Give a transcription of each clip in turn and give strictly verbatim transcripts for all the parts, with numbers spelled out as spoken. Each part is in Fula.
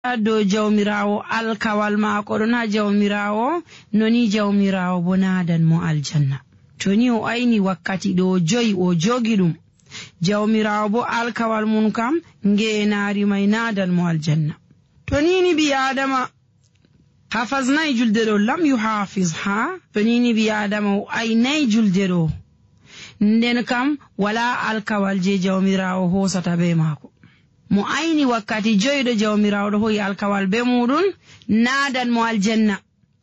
do jawmirawo alkawal maako don ha jawmirawo noni jawmirawo bonadan mo aljanna. Toni o ayni wakkati do joyi o jogi dum jawmirawo bo alkawal mun kam ngeenaari may nadan mo aljanna. Toni ni bi adama hafaznai julde do lam yuhafizha, toni ni bi adama o aynai julde do nden kam wala alkawal je jawmirawo hosata be maako. Mo ayni wakkati joydo jawmirawo do hoyi alkawal be mudun nadan mo aljanna.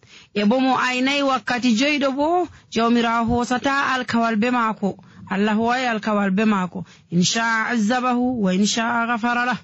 E bo mo aynai wakkati joydo bo jawmirawo hosata alkawal be maako. Allah hoyi alkawal be maako insha azabahu wa insha ghafara lah.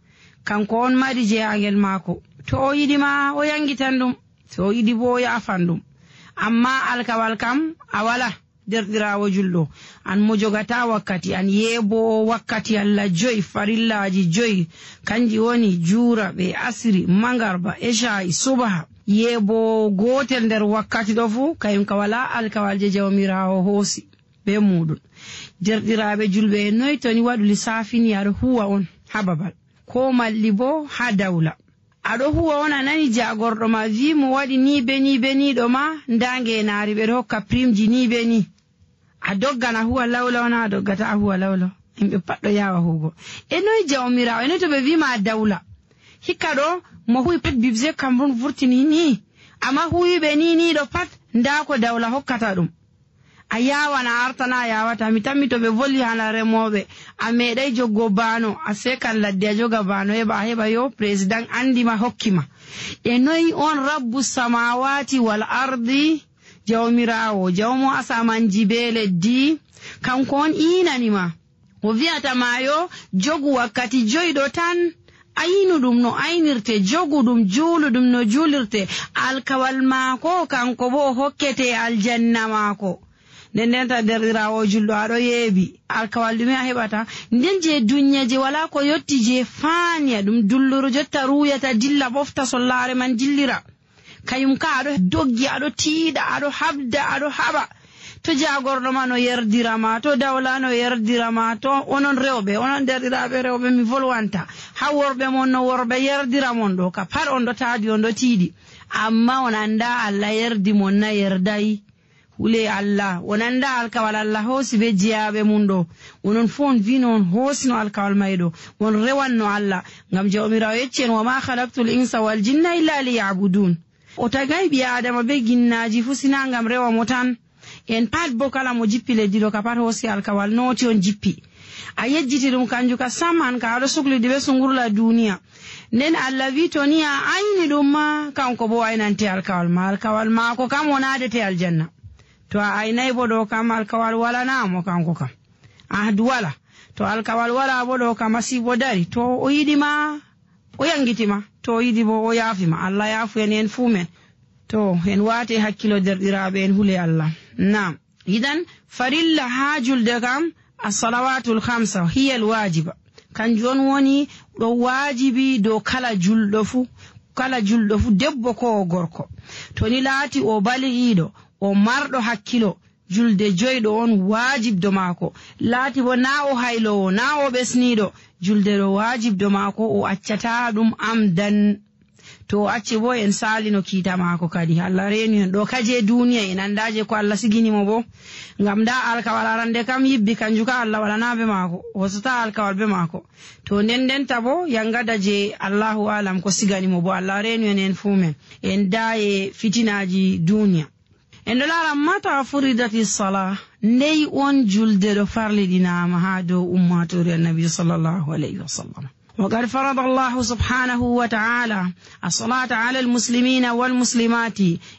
Kanko on mari je angel maako. To o yidi ma o yangitan dum, to o yidi bo o yafan dum. Amma alkawal kam awala derdirawo jullo an mo jogata wakkati an yebo wakkati Allah joy farillaji joy kanji woni jura be asri mangarba isha subha yebo gotel der wakkati do fu kayum ka wala alkawalje jawmirawo hosi be mudun. Derdirabe julbe noy toni wadu lisafini yaro huwa on hababal ko malli bo ha dawla ado huwa on anani jagordo ma vi mo wadi ni be ni be ni do ma ndange naari be hokka primji ni be ni adoggana huwa lawla wana adoggata huwa lawla himbe paddo yawa hugo e noy jawmirawo e noy to be vi ma dawla hikka do mo huwi pet bibze kambun vurtini ni ama huwi be ni ni do pat ndako dawla hokkata dum ayawa na artana yawata mitami to be volli hala remobe amedai joggo bano asekan ladde joga bano heba heba yo president andima hokkima e noy on rabbus samawati wal ardi jawmirawo jawmo asamanji be leddi kanko on inanima o viata mayo jogu wakkati joydo tan ayinu dum no aynirte jogu dum julu dum no julirte alkawal maako kanko bo hokkete aljanna maako. Nden ta derdirawo jullo ado yebi alkawal dum hebata nden je dunya je wala ko yotti je fanya dum dulluru jotta ruyata dilla bofta sollare man dillira kayum ka ado doggi ado tiida ado habda ado haba to jagordo mano yerdirama to dawlano yerdirama to onon rewbe onon derdirabe rewbe mi volwanta ha worbe mon no worbe yerdiramon do ka par on do taadi on do tiidi amma onanda Allah yerdi mon na yerdai ule Allah onanda alkawal Allah hosi be jiabe mundo onon fon vinon hosino alkawal maydo won rewanno Allah ngam jawmirawo yeccen wa ma khalaqtul insa wal jinna illa liya'budun. O tagay bi adama be ginnaji fusina ngam rewa motan en pat bo kala mo jippi le dido ka pat hosi alkawal noti on jippi a yejjiti dum kanju ka saman ka ado sukli dibe sungurla duniya nen Allah vitoniya ayni dum ma kanko bo aynante alkawal ma alkawal ma ko kam wonade te aljanna. To aynay bodo kam alkawal wala na mo kanko kam ahdu wala to alkawal wala bodo kam asibo dari to o yidi ma o yangitima to yidi bo o yafima Allah yafu en fumen to en wate hakkilo derdirabe en hule Allah. Naam idan farilla hajul de kam as-salawatul khamsa hiya al-wajiba kanjon woni do wajibi do kala juldo fu kala juldo fu debbo ko gorko to ni lati o baliido o mardo hakkilo julde joydo on wajib do mako lati bo na o haylo na o besnido julde do wajib do mako o accata dum amdan to acce bo en salino kita mako kadi Allah reni en do kaje duniya en andaje ko Allah sigini mo bo ngam da alkawal arande kam yibbi kanjuka Allah wala nabe mako hosuta alkawal be mako to nden den tabo yangada je Allahu alam ko sigani mo bo Allah reni en en fumen en dae fitinaji duniya. En dolara mata furidati salah ney on julde do farli dinama ha do ummatori annabi sallallahu alayhi wasallam. وقد فرض الله سبحانه وتعالى الصلاة على المسلمين والمسلمات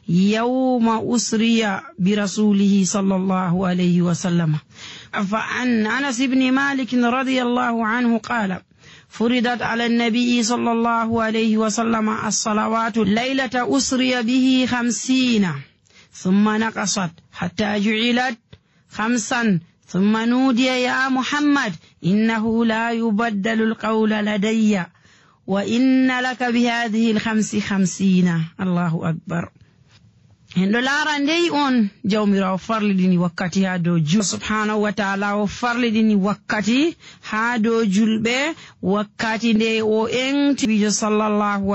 يوم أسري برسوله صلى الله عليه وسلم. فعن أنس بن مالك رضي الله عنه قال فرضت على النبي صلى الله عليه وسلم الصلوات ليلة أسري به خمسين ثم نقصت حتى جعلت خمسا ثم نودي يا محمد إنه لا يبدل القول لدي وإن لك بهذه الخمس خمسين. الله أكبر. en ɗo laara ndey on jawmirawo farlidini wakkati ha dow julɓe subhanahu wa ta'ala o farlidini wakkati ha dow julɓe wakkati nde o enti bijo sallallahu